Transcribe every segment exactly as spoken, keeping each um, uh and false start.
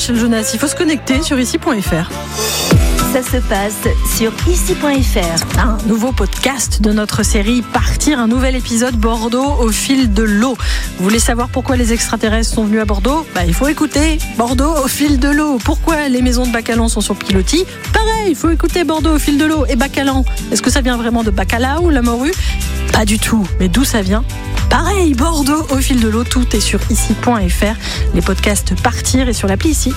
Rachel Jonas, il faut se connecter sur ici point f r. Ça se passe sur ici point f r. Un nouveau podcast de notre série Partir, un nouvel épisode Bordeaux au fil de l'eau. Vous voulez savoir pourquoi les extraterrestres sont venus à Bordeaux ? Bah, il faut écouter Bordeaux au fil de l'eau. Pourquoi les maisons de Bacalan sont sur pilotis ? Pareil, il faut écouter Bordeaux au fil de l'eau. Et Bacalan, est-ce que ça vient vraiment de Bacalao, la morue ? Pas du tout. Mais d'où ça vient ? Pareil, Bordeaux au fil de l'eau, tout est sur ici point f r. Les podcasts Partir et sur l'appli Ici.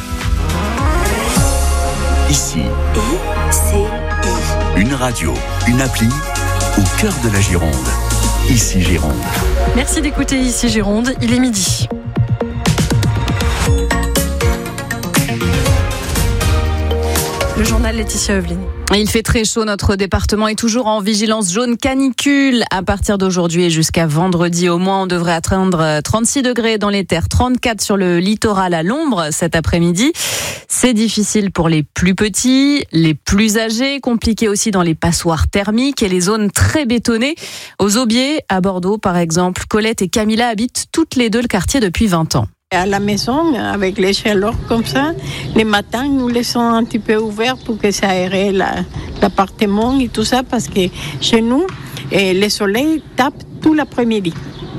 Ici. I C I. Une radio, une appli au cœur de la Gironde. Ici Gironde. Merci d'écouter Ici Gironde, il est midi. Le journal Laetitia Eveline. Il fait très chaud, notre département est toujours en vigilance jaune canicule. À partir d'aujourd'hui et jusqu'à vendredi au moins, on devrait atteindre trente-six degrés dans les terres, trente-quatre sur le littoral à l'ombre cet après-midi. C'est difficile pour les plus petits, les plus âgés, compliqué aussi dans les passoires thermiques et les zones très bétonnées. Aux Aubiers, à Bordeaux par exemple, Colette et Camilla habitent toutes les deux le quartier depuis vingt ans. À la maison, avec les chaleurs comme ça, les matins, nous laissons un petit peu ouvert pour que ça aère la, l'appartement et tout ça, parce que chez nous, et le soleil tape tout l'après-midi,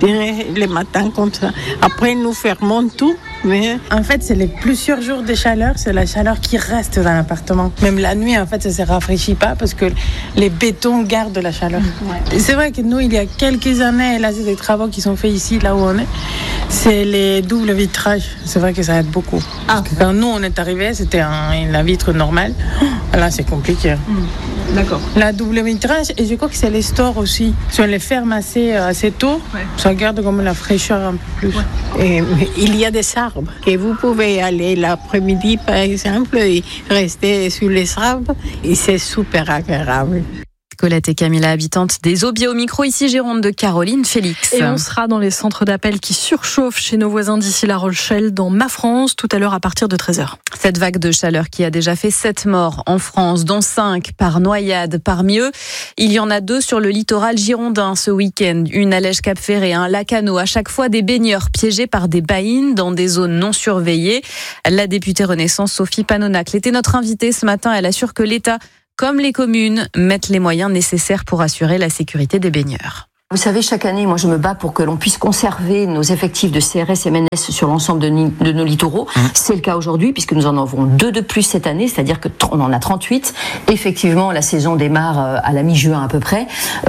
les matins comme ça. Après, nous fermons tout. Mais en fait, c'est les plusieurs jours de chaleur, c'est la chaleur qui reste dans l'appartement. Même la nuit, en fait, ça ne se rafraîchit pas parce que les bétons gardent la chaleur. Ouais. Et c'est vrai que nous, il y a quelques années, là, c'est des travaux qui sont faits ici, là où on est. C'est les doubles vitrages. C'est vrai que ça aide beaucoup. Ah. Parce que quand nous, on est arrivés, c'était un, la vitre normale. Là, c'est compliqué. Mmh. D'accord. La double vitrage, et je crois que c'est les stores aussi. Si on les ferme assez, assez tôt, ouais. Ça garde comme la fraîcheur un peu plus. Ouais. Et, il y a des arbres. Et vous pouvez aller l'après-midi, par exemple, et rester sur les arbres. Et c'est super agréable. Colette et Camilla, habitantes des Aubiers, au micro ici Gironde de Caroline Félix. Et on sera dans les centres d'appel qui surchauffent chez nos voisins d'ici La Rochelle, dans Ma France, tout à l'heure à partir de treize heures. Cette vague de chaleur qui a déjà fait sept morts en France, dont cinq par noyade. Parmi eux, il y en a deux sur le littoral girondin ce week-end. Une à Lège-Cap-Ferré, un Lacano. À chaque fois, des baigneurs piégés par des baïnes dans des zones non surveillées. La députée Renaissance, Sophie Panonacle, était notre invitée ce matin. Elle assure que l'État, comme les communes, mettent les moyens nécessaires pour assurer la sécurité des baigneurs. Vous savez, chaque année, moi, je me bats pour que l'on puisse conserver nos effectifs de C R S M N S sur l'ensemble de, ni- de nos littoraux. Mmh. C'est le cas aujourd'hui, puisque nous en avons deux de plus cette année, c'est-à-dire que on en a trente-huit. Effectivement, la saison démarre à la mi-juin à peu près.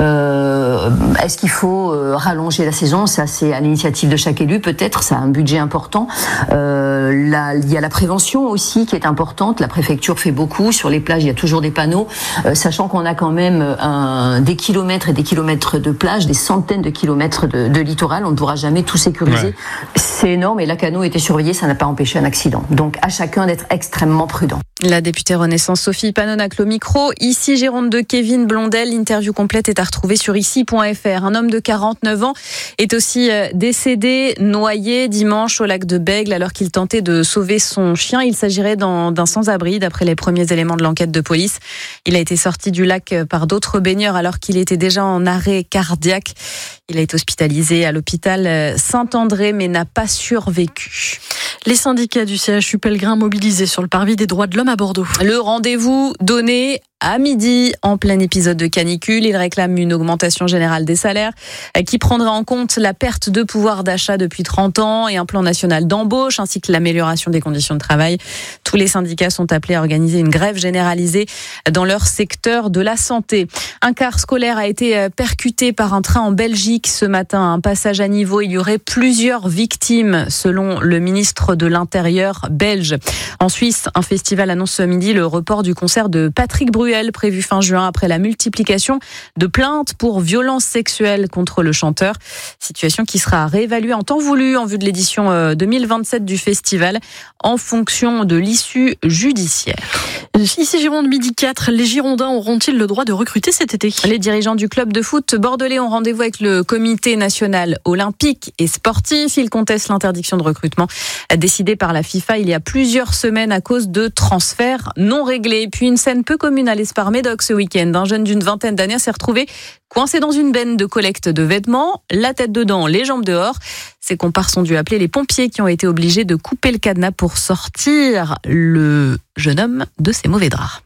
Euh, est-ce qu'il faut euh, rallonger la saison ? Ça, c'est à l'initiative de chaque élu, peut-être. Ça a un budget important. Euh, là, il y a la prévention aussi qui est importante. La préfecture fait beaucoup. Sur les plages, il y a toujours des panneaux, euh, sachant qu'on a quand même un, des kilomètres et des kilomètres de plage, des centaines de kilomètres de, de littoral, on ne pourra jamais tout sécuriser. Ouais. C'est énorme et Lacano était surveillé, ça n'a pas empêché un accident. Donc à chacun d'être extrêmement prudent. La députée Renaissance Sophie Panonacle au micro. Ici Gironde de Kevin Blondel. L'interview complète est à retrouver sur ici point f r. Un homme de quarante-neuf ans est aussi décédé, noyé dimanche au lac de Bègle alors qu'il tentait de sauver son chien. Il s'agirait d'un, d'un sans-abri d'après les premiers éléments de l'enquête de police. Il a été sorti du lac par d'autres baigneurs alors qu'il était déjà en arrêt cardiaque. Il a été hospitalisé à l'hôpital Saint-André mais n'a pas survécu. Les syndicats du C H U Pellegrin mobilisés sur le parvis des droits de l'homme à Bordeaux. Le rendez-vous donné à midi, en plein épisode de canicule. Ils réclament une augmentation générale des salaires qui prendrait en compte la perte de pouvoir d'achat depuis trente ans et un plan national d'embauche ainsi que l'amélioration des conditions de travail. Tous les syndicats sont appelés à organiser une grève généralisée dans leur secteur de la santé. Un car scolaire a été percuté par un train en Belgique ce matin. Un passage à niveau, il y aurait plusieurs victimes selon le ministre de l'Intérieur belge. En Suisse, un festival annonce ce midi le report du concert de Patrick Bruel prévu fin juin après la multiplication de plaintes pour violences sexuelles contre le chanteur. Situation qui sera réévaluée en temps voulu en vue de l'édition deux mille vingt-sept du festival en fonction de l'issue judiciaire. Ici Gironde, midi quatre, les Girondins auront-ils le droit de recruter cet été ? Les dirigeants du club de foot bordelais ont rendez-vous avec le comité national olympique et sportif. Ils contestent l'interdiction de recrutement décidée par la FIFA il y a plusieurs semaines à cause de transferts non réglés. Puis une scène peu commune à l'Espar-Médoc ce week-end. Un jeune d'une vingtaine d'années s'est retrouvé coincé dans une benne de collecte de vêtements, la tête dedans, les jambes dehors. Ses comparses ont dû appeler les pompiers qui ont été obligés de couper le cadenas pour sortir le jeune homme de ses mauvais draps.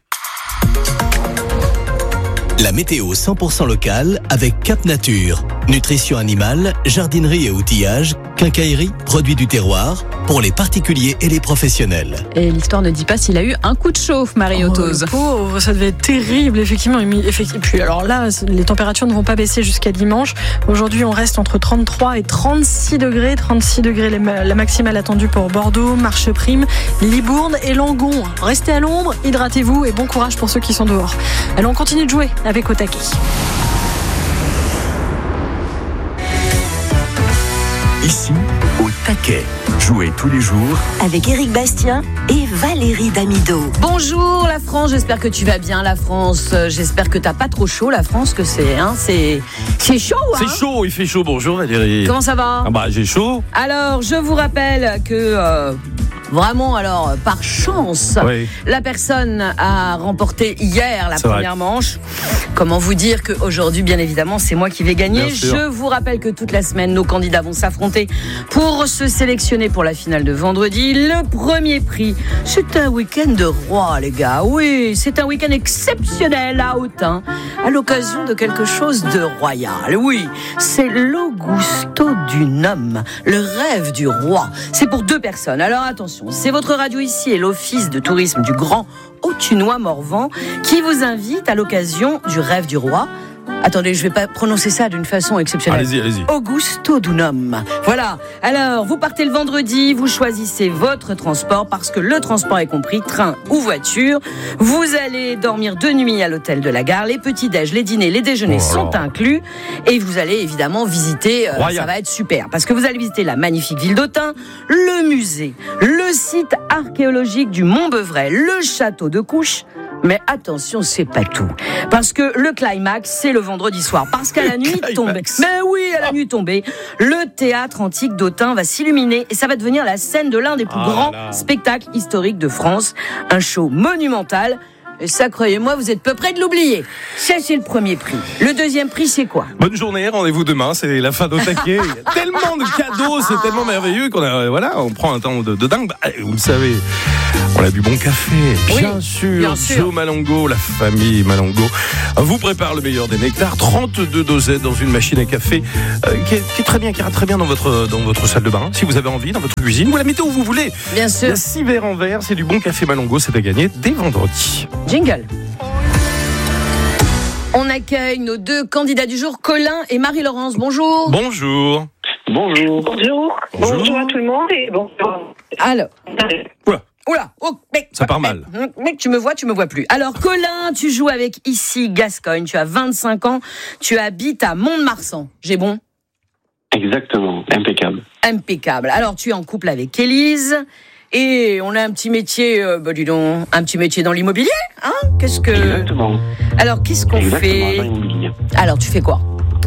La météo cent pour cent locale avec Cap Nature. Nutrition animale, jardinerie et outillage, quincaillerie, produits du terroir, pour les particuliers et les professionnels. Et l'histoire ne dit pas s'il a eu un coup de chauffe, Marie-Otose. Oh, pauvre, ça devait être terrible, effectivement. Et puis alors là, les températures ne vont pas baisser jusqu'à dimanche. Aujourd'hui, on reste entre trente-trois et trente-six degrés. trente-six degrés la maximale attendue pour Bordeaux, Marcheprime, Libourne et Langon. Restez à l'ombre, hydratez-vous et bon courage pour ceux qui sont dehors. Allez, on continue de jouer avec Au taquet. Ici, Au taquet. Jouez tous les jours avec Éric Bastien et Valérie Damido. Bonjour la France, j'espère que tu vas bien la France. J'espère que t'as pas trop chaud la France, que c'est hein, c'est c'est chaud hein. C'est chaud, il fait chaud. Bonjour Valérie. Comment ça va? Ah bah j'ai chaud. Alors, je vous rappelle que euh, vraiment alors par chance, oui. La personne a remporté hier la c'est première vrai. manche. Comment vous dire qu'aujourd'hui, bien évidemment, c'est moi qui vais gagner. Je vous rappelle que toute la semaine, nos candidats vont s'affronter pour se sélectionner pour la finale de vendredi. Le premier prix, c'est un week-end de roi, les gars. Oui, c'est un week-end exceptionnel à Autun, à l'occasion de quelque chose de royal. Oui, c'est l'Augusto du Nome, le rêve du roi. C'est pour deux personnes. Alors attention, c'est votre radio ici et l'Office de tourisme du Grand Autunois-Morvan qui vous invite à l'occasion du rêve du roi. Attendez, je vais pas prononcer ça d'une façon exceptionnelle. Allez-y, allez-y. Augusto Dunum. Voilà. Alors, vous partez le vendredi, vous choisissez votre transport parce que le transport est compris, train ou voiture. Vous allez dormir deux nuits à l'hôtel de la gare. Les petits-déj, les dîners, les déjeuners oh sont inclus. Et vous allez évidemment visiter, euh, ça va être super. Parce que vous allez visiter la magnifique ville d'Autun, le musée, le site archéologique du Mont-Beuvray, le château de Couches. Mais attention, c'est pas tout. Parce que le climax, c'est le vendredi soir. Parce qu'à la nuit tombée, mais oui, à la nuit tombée, le théâtre antique d'Autun va s'illuminer et ça va devenir la scène de l'un des plus oh grands là. spectacles historiques de France. Un show monumental. Et ça, croyez-moi, vous êtes peu près de l'oublier. Ça, c'est le premier prix. Le deuxième prix, c'est quoi? Bonne journée, rendez-vous demain, c'est la fin d'Au taquet. Il y a tellement de cadeaux, c'est tellement merveilleux qu'on a, voilà, on prend un temps de, de dingue. Bah, vous le savez, on a du bon café, bien oui, sûr. bien sûr. Joe Malongo, la famille Malongo, vous prépare le meilleur des nectars. trente-deux dosettes dans une machine à café euh, qui, est, qui est très bien, qui ira très bien dans votre, dans votre salle de bain. Si vous avez envie, dans votre cuisine, vous la mettez où vous voulez. Bien sûr. Il y a six verres en verre, c'est du bon café Malongo, c'est à gagner dès vendredi. Jingle. On accueille nos deux candidats du jour, Colin et Marie-Laurence. Bonjour. Bonjour. Bonjour. Bonjour. Bonjour. Bonjour à tout le monde et bonjour. Alors. Oula. Oula. Oh, mec, Ça part mal. Mec, mec, tu me vois, tu me vois plus. Alors, Colin, tu joues avec Ici Gascogne. Tu as vingt-cinq ans. Tu habites à Mont-de-Marsan. J'ai bon? Exactement. Impeccable. Impeccable. Alors, tu es en couple avec Élise. Et on a un petit métier, euh, bah dis donc, un petit métier dans l'immobilier, hein? Qu'est-ce que... Exactement. Alors, qu'est-ce qu'on Exactement, fait? dans l'immobilier. Alors, tu fais quoi?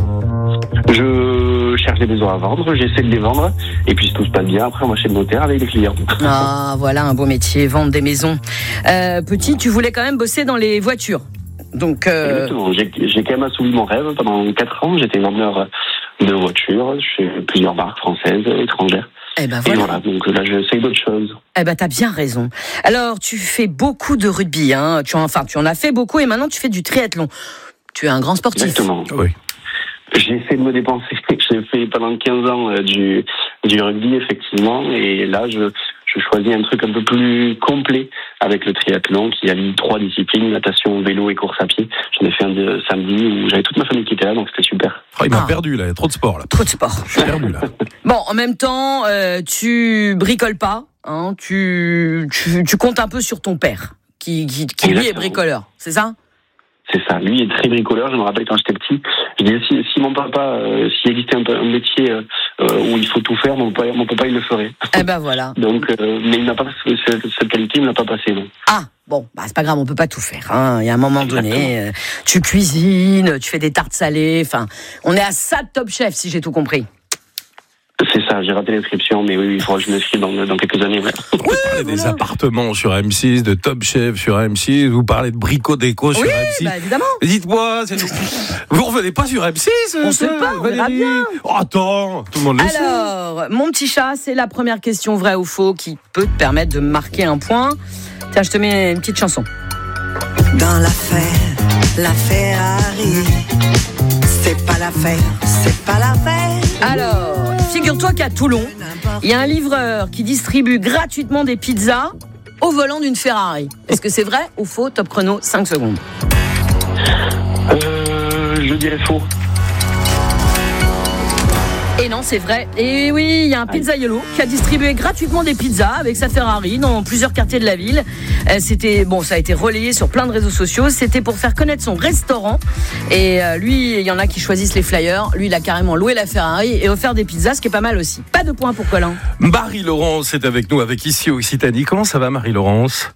Je cherche des maisons à vendre, j'essaie de les vendre, et puis si tout se passe bien, après moi chez le notaire avec les clients. Ah, voilà un beau métier, vendre des maisons. Euh, petit, tu voulais quand même bosser dans les voitures. Donc, euh... Exactement. J'ai, j'ai quand même assouvi mon rêve. Pendant quatre ans, j'étais vendeur de voitures chez plusieurs marques françaises, étrangères. Eh ben voilà. Et voilà, donc là j'essaye d'autres choses. Eh ben t'as bien raison. Alors tu fais beaucoup de rugby, hein. Tu en, enfin tu en as fait beaucoup et maintenant tu fais du triathlon. Tu es un grand sportif. Exactement. Oui. J'essaie de me dépenser. J'ai fait pendant quinze ans euh, du du rugby effectivement, et là je je choisis un truc un peu plus complet avec le triathlon qui allie trois disciplines, natation, vélo et course à pied. J'en ai fait un de samedi où j'avais toute ma famille qui était là, donc c'était super. Oh, il m'a Ah. perdu là, il y a trop de sport là. Trop de sport. Je suis perdu là. Bon, en même temps, euh, tu bricoles pas, hein. Tu, tu tu comptes un peu sur ton père, qui qui, qui lui est Exactement. bricoleur, c'est ça? C'est ça. Lui est très bricoleur. Je me rappelle quand j'étais petit, je disais si, si mon papa, euh, s'il existait un, un métier euh, où il faut tout faire, mon papa, mon papa il le ferait. Eh ben voilà. Donc, euh, mais il n'a pas cette, cette qualité, il ne l'a pas passé. Non. Ah, bon, bah c'est pas grave, on peut pas tout faire, hein. Il y a un moment donné, euh, tu cuisines, tu fais des tartes salées, enfin, on est à ça de Top Chef, si j'ai tout compris. C'est ça, j'ai raté l'inscription, mais oui, oui, il faudra que je m'inscrive dans, dans quelques années. Ouais. Vous parlez des appartements sur M six, de Top Chef sur M six, vous parlez de Brico Déco sur oui, M six. Bah, évidemment. Dites-moi, c'est... vous revenez pas sur M six? On sait pas, on verra bien. Oh, attends, tout le monde le sait. Alors, mon petit chat, c'est la première question vraie ou faux qui peut te permettre de marquer un point. Tiens, je te mets une petite chanson. Dans l'affaire, la Ferrari, c'est pas l'affaire, c'est pas l'affaire. Alors, figure-toi qu'à Toulon, il y a un livreur qui distribue gratuitement des pizzas au volant d'une Ferrari. Est-ce que c'est vrai ou faux? Top chrono, cinq secondes. Euh, je dirais faux. Et non, c'est vrai. Et oui, il y a un pizzaiolo qui a distribué gratuitement des pizzas avec sa Ferrari dans plusieurs quartiers de la ville. C'était bon, ça a été relayé sur plein de réseaux sociaux. C'était pour faire connaître son restaurant. Et lui, il y en a qui choisissent les flyers. Lui, il a carrément loué la Ferrari et offert des pizzas, ce qui est pas mal aussi. Pas de points pour Colin. Marie-Laurence est avec nous, avec Ici Occitanie. Comment ça va, Marie-Laurence?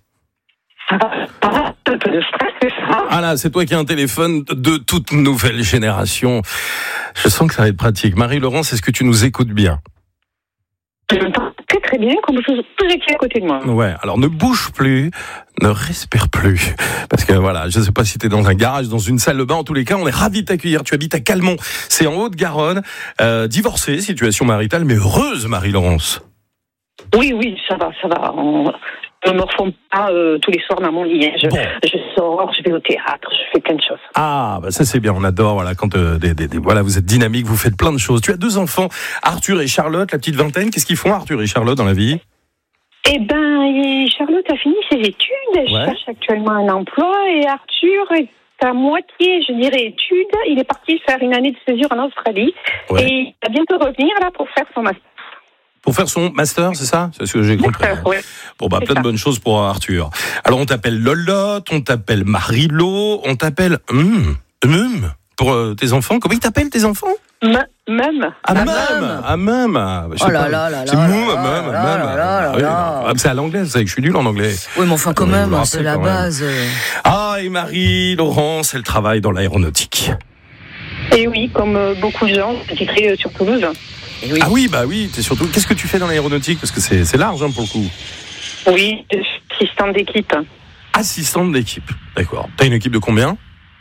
Ah là, c'est toi qui as un téléphone de toute nouvelle génération. Je sens que ça va être pratique. Marie-Laurence, est-ce que tu nous écoutes bien? Je m'entends très très bien, comme vous étiez à côté de moi. Ouais, alors ne bouge plus, ne respire plus. Parce que voilà, je ne sais pas si tu es dans un garage, dans une salle de bain. En tous les cas, on est ravis de t'accueillir. Tu habites à Calmont, c'est en Haute-Garonne. Euh, divorcée, situation maritale, mais heureuse, Marie-Laurence. Oui, oui, ça va, ça va. On... Je ne me reforme pas euh, tous les soirs dans mon lit. Je, bon. je sors, je vais au théâtre, je fais plein de choses. Ah, bah ça c'est bien, on adore. Voilà, quand euh, des, des, des, voilà, vous êtes dynamique, vous faites plein de choses. Tu as deux enfants, Arthur et Charlotte, la petite vingtaine. Qu'est-ce qu'ils font, Arthur et Charlotte, dans la vie? Eh ben, Charlotte a fini ses études. Elle ouais. cherche actuellement un emploi. Et Arthur est à moitié, je dirais, études. Il est parti faire une année de césure en Australie. Ouais. Et il va bientôt revenir là pour faire son master. Pour faire son master, c'est ça? C'est ce que j'ai compris. Master, oui. Bon, bah, c'est plein ça. de bonnes choses pour Arthur. Alors, on t'appelle Lolotte, on t'appelle Marilo, on t'appelle Hum, Hum, pour euh, tes enfants. Comment ils t'appellent, tes enfants? M- Même. Ah, même. Ah, même. Ah, oh là là là c'est là mou, là même, là même. là là là. Ah, c'est à l'anglais, c'est que je suis nul en anglais. Oui, mais enfin, quand mais même, c'est la base. Même. Ah, et Marie-Laurence, elle travaille dans l'aéronautique. Et oui, comme euh, beaucoup de gens, je dirais sur Toulouse. Oui. Ah oui, bah oui, t'es surtout. Qu'est-ce que tu fais dans l'aéronautique? Parce que c'est, c'est large hein, pour le coup. Oui, je suis assistante d'équipe. Assistante d'équipe, d'accord. T'as une équipe de combien?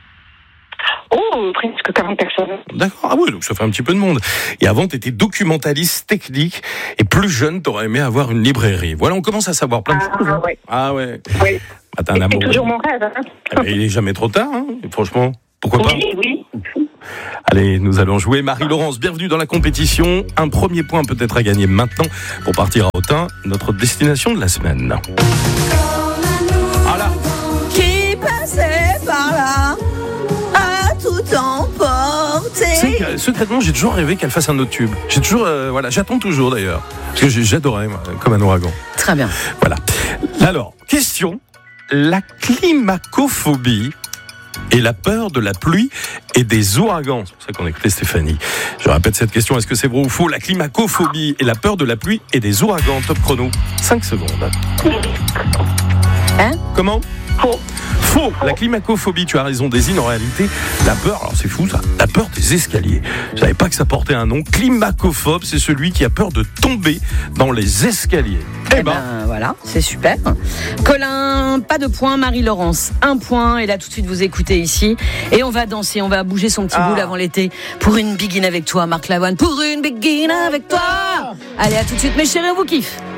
Oh, presque quarante personnes. D'accord, ah oui, donc ça fait un petit peu de monde. Et avant, t'étais documentaliste technique, et plus jeune, t'aurais aimé avoir une librairie. Voilà, on commence à savoir plein de ah, choses. Ah ouais. Ah ouais. Oui. Ah, t'as un amour. C'est toujours mon rêve. Hein. Eh ben, il est jamais trop tard, hein, franchement. Pourquoi pas? Oui, oui. Allez, nous allons jouer. Marie-Laurence, bienvenue dans la compétition. Un premier point peut-être à gagner maintenant pour partir à Autun, notre destination de la semaine. Voilà. Qui passait par là a tout emporté. Secrètement, j'ai toujours rêvé qu'elle fasse un autre tube. J'ai toujours, euh, voilà, j'attends toujours d'ailleurs. Parce que j'adorais, moi, comme un ouragan. Très bien. Voilà. Alors, question. La climacophobie et la peur de la pluie et des ouragans. C'est pour ça qu'on écoutait Stéphanie. Je répète cette question, est-ce que c'est vrai ou faux? La climacophobie et la peur de la pluie et des ouragans. Top chrono, cinq secondes. Hein? Comment? Faux. Faux. La climacophobie, tu as raison, désigne en réalité la peur, alors c'est fou ça, la peur des escaliers. Je savais pas que ça portait un nom. Climacophobe, c'est celui qui a peur de tomber dans les escaliers. Eh, eh ben, ben voilà, c'est super. Colin, pas de point. Marie-Laurence, un point. Et là tout de suite vous écoutez ici. Et on va danser, on va bouger son petit ah. boule avant l'été. Pour une begin avec toi, Marc Lavoine. Pour une begin avec toi. Allez, à tout de suite mes chéris, on vous kiffe.